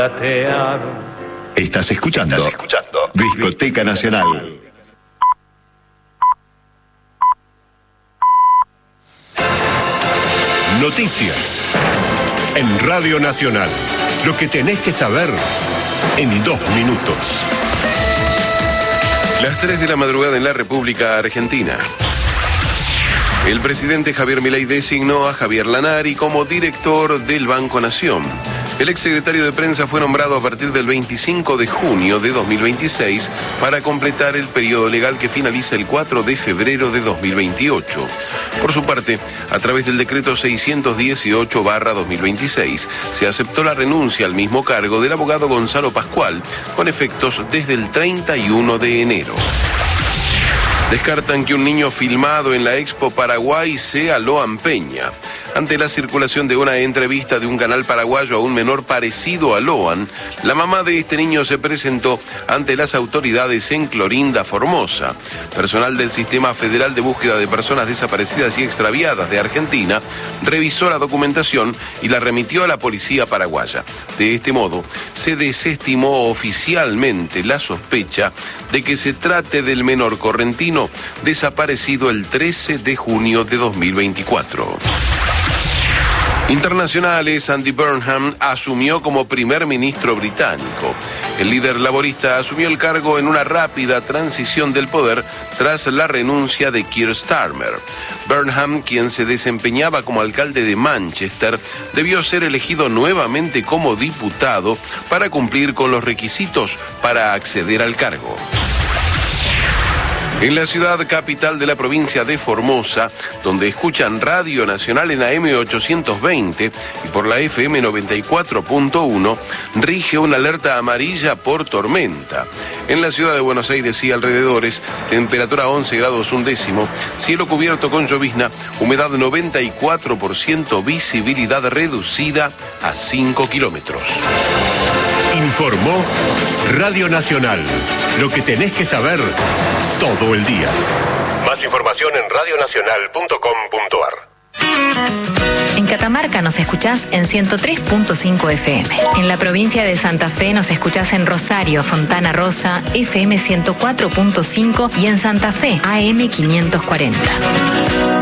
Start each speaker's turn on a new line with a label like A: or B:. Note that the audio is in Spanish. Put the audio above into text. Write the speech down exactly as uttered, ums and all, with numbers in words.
A: Estás escuchando, Estás escuchando Discoteca Nacional.
B: Noticias en Radio Nacional. Lo que tenés que saber en dos minutos.
C: Las tres de la madrugada en la República Argentina. El presidente Javier Milei designó a Javier Lanari como director del Banco Nación. El exsecretario de Prensa fue nombrado a partir del veinticinco de junio de dos mil veintiséis para completar el periodo legal que finaliza el cuatro de febrero de dos mil veintiocho. Por su parte, a través del decreto seiscientos dieciocho barra dos mil veintiséis, se aceptó la renuncia al mismo cargo del abogado Gonzalo Pascual, con efectos desde el treinta y uno de enero. Descartan que un niño filmado en la Expo Paraguay sea Loan Peña. Ante la circulación de una entrevista de un canal paraguayo a un menor parecido a Loan, la mamá de este niño se presentó ante las autoridades en Clorinda, Formosa. Personal del Sistema Federal de Búsqueda de Personas Desaparecidas y Extraviadas de Argentina revisó la documentación y la remitió a la policía paraguaya. De este modo, se desestimó oficialmente la sospecha de que se trate del menor correntino desaparecido el trece de junio de dos mil veinticuatro. Internacionales, Andy Burnham asumió como primer ministro británico. El líder laborista asumió el cargo en una rápida transición del poder tras la renuncia de Keir Starmer. Burnham, quien se desempeñaba como alcalde de Manchester, debió ser elegido nuevamente como diputado para cumplir con los requisitos para acceder al cargo. En la ciudad capital de la provincia de Formosa, donde escuchan Radio Nacional en A M ochocientos veinte y por la F M noventa y cuatro punto uno, rige una alerta amarilla por tormenta. En la ciudad de Buenos Aires y alrededores, temperatura once grados un décimo, cielo cubierto con llovizna, humedad noventa y cuatro por ciento, visibilidad reducida a cinco kilómetros.
B: Informó Radio Nacional. Lo que tenés que saber todo el día. Más información en radio nacional punto com punto a r.
D: En Catamarca nos escuchás en ciento tres punto cinco F M. En la provincia de Santa Fe nos escuchás en Rosario, Fontana Rosa, F M ciento cuatro punto cinco y en Santa Fe, A M quinientos cuarenta.